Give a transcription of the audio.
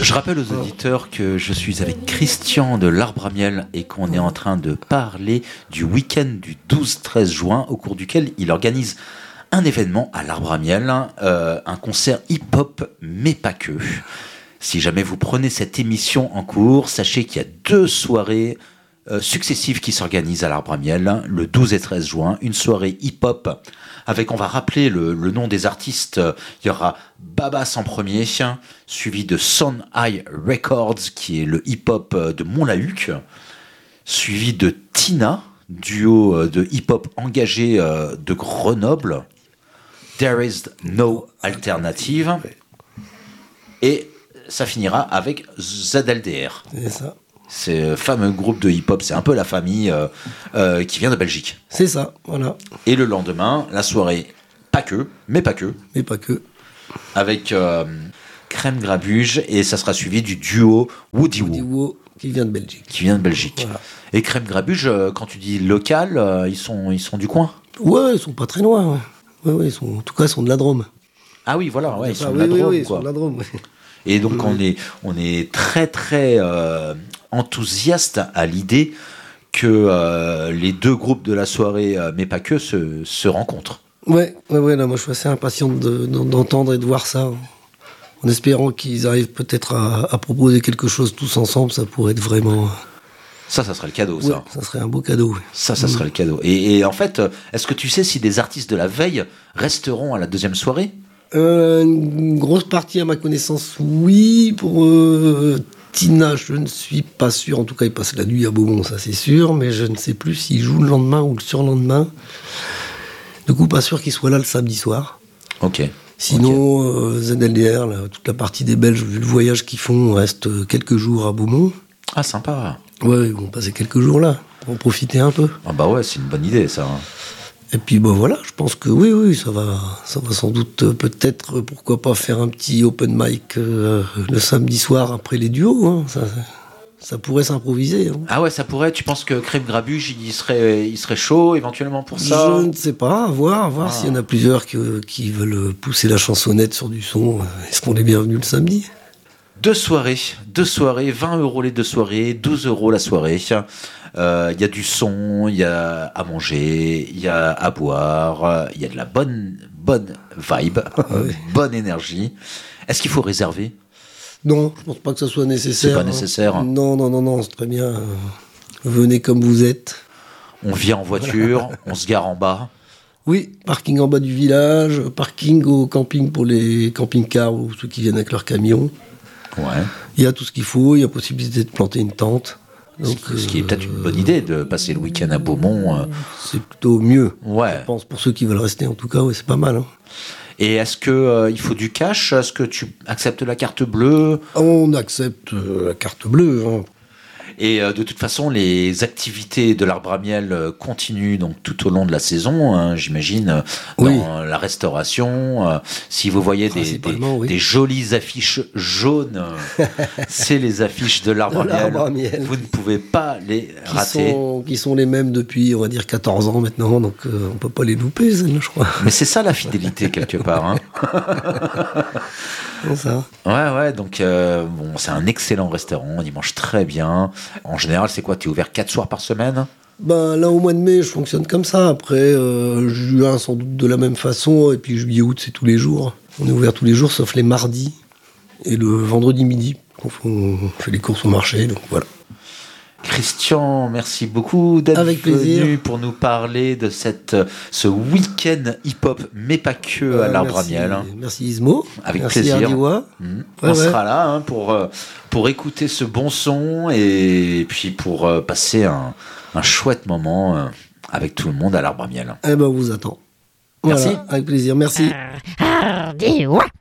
Je rappelle aux auditeurs que je suis avec Christian de l'Arbre à Miel et qu'on est en train de parler du week-end du 12-13 juin au cours duquel il organise un événement à l'Arbre à Miel, un concert hip-hop mais pas que. Si jamais vous prenez cette émission en cours, sachez qu'il y a 2 soirées successives qui s'organisent à l'Arbre à Miel, le 12 et 13 juin, une soirée hip-hop avec, on va rappeler le nom des artistes, il y aura Babas en premier, suivi de Sound High Records, qui est le hip-hop de Montlahuc, suivi de Tina, duo de hip-hop engagé de Grenoble, There Is No Alternative, et ça finira avec ZLDR. C'est ça. C'est fameux groupe de hip-hop, c'est un peu la famille qui vient de Belgique. C'est ça, voilà. Et le lendemain, la soirée, pas que, Mais pas que. avec Crème Grabuge, et ça sera suivi du duo Woody Woo, qui vient de Belgique. Voilà. Et Crème Grabuge, quand tu dis local, ils sont du coin? Ouais, ils sont pas très loin. Ouais, ils sont, en tout cas, ils sont de la Drôme. Ah oui, voilà, ouais, ils sont de la Drôme. Ils sont de la Drôme, ouais. Et donc on est très très enthousiaste à l'idée que les 2 groupes de la soirée, mais pas que, se rencontrent. Ouais, là, moi je suis assez impatient d'entendre et de voir ça. En espérant qu'ils arrivent peut-être à proposer quelque chose tous ensemble, ça pourrait être vraiment... Ça serait le cadeau, ouais, ça serait un beau cadeau. Ça serait le cadeau. Et en fait, est-ce que tu sais si des artistes de la veille resteront à la 2e soirée? Une grosse partie, à ma connaissance, oui. Pour Tina, je ne suis pas sûr. En tout cas, il passe la nuit à Beaumont, ça c'est sûr. Mais je ne sais plus s'il joue le lendemain ou le surlendemain. Du coup, pas sûr qu'il soit là le samedi soir. Ok. Sinon, ZLDR, là, toute la partie des Belges, vu le voyage qu'ils font, reste quelques jours à Beaumont. Ah, sympa. Ouais, ils vont passer quelques jours là, pour en profiter un peu. Ah bah ouais, c'est une bonne idée, ça. Et puis voilà, je pense que oui, ça va sans doute peut-être, pourquoi pas faire un petit open mic le samedi soir après les duos, hein. Ça pourrait s'improviser. Hein. Ah ouais, ça pourrait. Tu penses que Crème Grabuge, il serait chaud éventuellement pour ça? Je ne sais pas, à voir s'il y en a plusieurs qui veulent pousser la chansonnette sur du son. Est-ce qu'on est bienvenus le samedi? 2 soirées, 20 € les 2 soirées, 12 € la soirée. Il y a du son, il y a à manger, il y a à boire, il y a de la bonne vibe, bonne énergie. Est-ce qu'il faut réserver? Non, je pense pas que ça soit nécessaire. C'est pas nécessaire. Non, c'est très bien. Venez comme vous êtes. On vient en voiture, on se gare en bas. Oui, parking en bas du village, parking au camping pour les camping-cars ou ceux qui viennent avec leur camion. Ouais. Il y a tout ce qu'il faut, il y a possibilité de planter une tente. Donc, ce qui est peut-être une bonne idée de passer le week-end à Beaumont. C'est plutôt mieux. Ouais. Je pense, pour ceux qui veulent rester, en tout cas, ouais, c'est pas mal. Hein. Et est-ce que il faut du cash? Est-ce que tu acceptes la carte bleue? On accepte la carte bleue. Hein. Et de toute façon, les activités de l'Arbre à Miel continuent donc tout au long de la saison, hein, j'imagine, dans la restauration. Si vous voyez des jolies affiches jaunes, c'est les affiches de l'Arbre à Miel. Vous ne pouvez pas les rater. Qui sont les mêmes depuis, on va dire, 14 ans maintenant, donc on ne peut pas les louper, celles-là, je crois. Mais c'est ça la fidélité, quelque part. Hein. C'est ça. Ouais, donc c'est un excellent restaurant, on y mange très bien. En général, c'est quoi? Tu es ouvert 4 soirs par semaine? Là, au mois de mai, je fonctionne comme ça. Après, juin, sans doute de la même façon. Et puis juillet, août, c'est tous les jours. On est ouvert tous les jours, sauf les mardis et le vendredi midi. On fait les courses au marché, donc voilà. Christian, merci beaucoup d'être venu pour nous parler de ce week-end hip-hop, mais pas que à l'Arbre à Miel. Merci Ismo. Avec merci plaisir. On sera là pour écouter ce bon son et puis pour passer un chouette moment avec tout le monde à l'Arbre à Miel. On vous attend. Merci. Voilà, avec plaisir. Merci.